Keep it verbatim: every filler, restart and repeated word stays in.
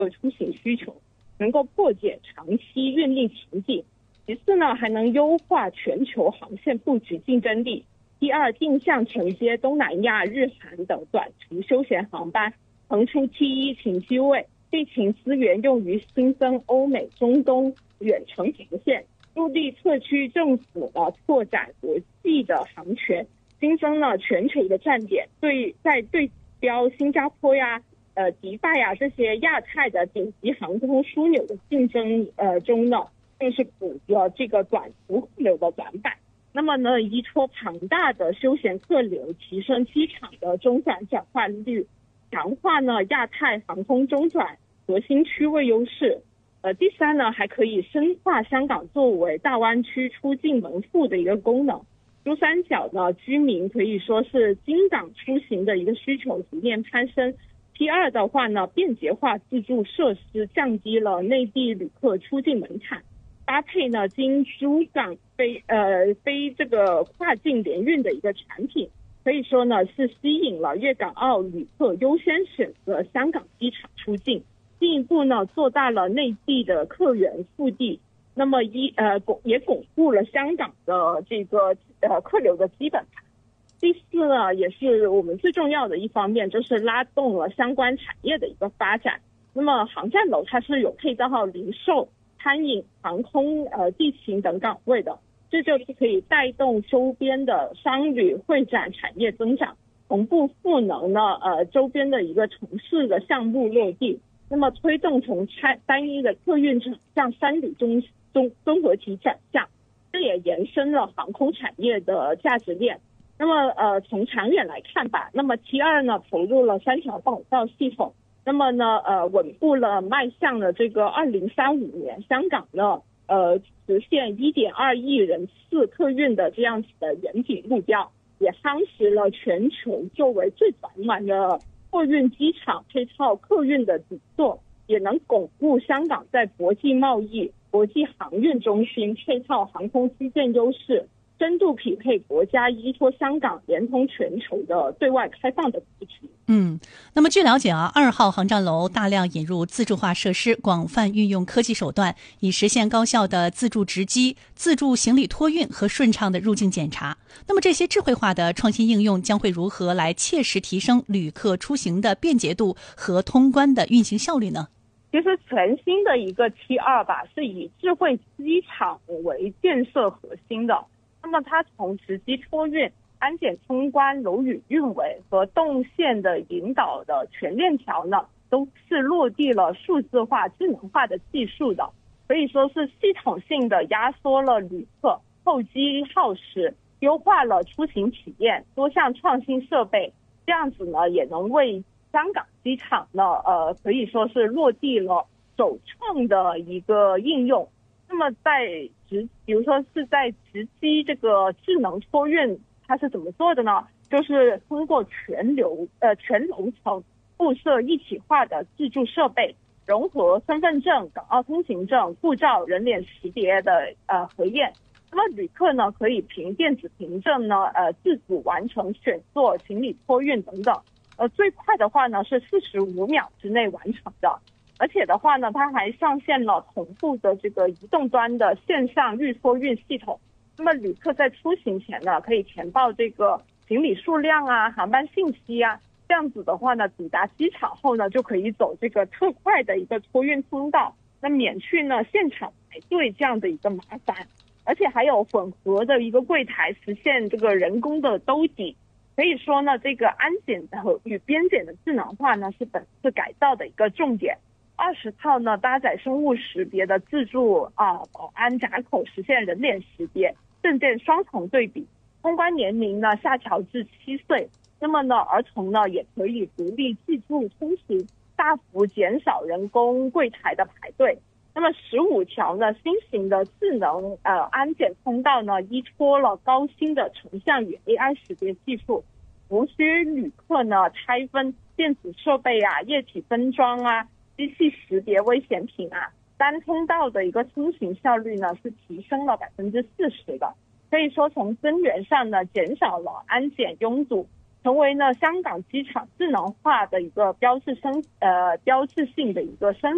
客出行需求，能够破解长期运力瓶颈。其次呢，还能优化全球航线布局竞争力。第二，定向承接东南亚、日韩等短途休闲航班，腾出 T 一 停机位，地勤资源用于新增欧美、中东远程航线。陆地特区政府呢，拓展国际的航权，新增了全球的站点，对在对标新加坡呀、呃迪拜呀这些亚太的顶级航空枢纽的竞争呃中呢，就是补了这个短途客流的短板。那么呢，依托庞大的休闲客流，提升机场的中转转换率，强化呢亚太航空中转核心区位优势。呃，第三呢，还可以深化香港作为大湾区出境门户的一个功能。珠三角呢，居民可以说是经港出行的一个需求逐渐攀升。第二的话呢，便捷化自助设施降低了内地旅客出境门槛，搭配呢经珠港非呃非这个跨境联运的一个产品，可以说呢是吸引了粤港澳旅客优先选择香港机场出境。进一步呢做大了内地的客源腹地，那么一呃巩也巩固了香港的这个呃客流的基本盘。第四呢，也是我们最重要的一方面，就是拉动了相关产业的一个发展。那么航站楼它是有配套零售、餐饮、航空、呃地勤等岗位的，这就是可以带动周边的商旅会展产业增长，同步赋能呢呃周边的一个城市的项目落地。那么推动从单一的客运向三旅综综综合体转向，这也延伸了航空产业的价值链。那么呃从长远来看吧，那么 T 二呢投入了三条跑道系统，那么呢呃稳步了迈向了这个二零三五年香港呢呃实现 一点二亿人次客运的这样子的远景目标，也夯实了全球作为最繁忙的货运机场配套客运的底座，也能巩固香港在国际贸易、国际航运中心配套航空基建优势，深度匹配国家依托香港连通全球的对外开放的布局。 嗯，那么据了解啊，二号航站楼大量引入自助化设施，广泛运用科技手段，以实现高效的自助值机、自助行李托运和顺畅的入境检查。那么这些智慧化的创新应用将会如何来切实提升旅客出行的便捷度和通关的运行效率呢？ 其实全新的一个 T 二 吧，是以智慧机场为建设核心的。那么它从值机托运、安检通关、楼宇运维和动线的引导的全链条呢，都是落地了数字化、智能化的技术的，可以说是系统性的压缩了旅客候机耗时，优化了出行体验，多项创新设备，这样子呢也能为香港机场呢呃可以说是落地了首创的一个应用。那么在直，比如说是在直机这个智能托运，它是怎么做的呢？就是通过全流呃全楼层布设一体化的自助设备，融合身份证、港澳通行证、护照、人脸识别的呃核验。那么旅客呢可以凭电子凭证呢呃自主完成选座、行李托运等等。呃最快的话呢是四十五秒之内完成的。而且的话呢，它还上线了同步的这个移动端的线上预托运系统。那么旅客在出行前呢，可以填报这个行李数量啊、航班信息啊，这样子的话呢，抵达机场后呢，就可以走这个特快的一个托运通道，那免去呢现场排队这样的一个麻烦。而且还有混合的一个柜台，实现这个人工的兜底。可以说呢，这个安检和与边检的智能化呢，是本次改造的一个重点。二十套呢搭载生物识别的自助啊保安闸口，实现人脸识别、证件双重对比。通关年龄呢下调至七岁，那么呢儿童呢也可以独立自助通行，大幅减少人工柜台的排队。那么十五条呢新型的智能呃安检通道呢，依托了高新的成像与 A I 识别技术，无需旅客呢拆分电子设备啊、液体分装啊、机器识别危险品啊，单通道的一个通行效率呢是提升了百分之四十的。可以说从根源上呢减少了安检拥堵，成为呢香港机场智能化的一个标志生呃标志性的一个身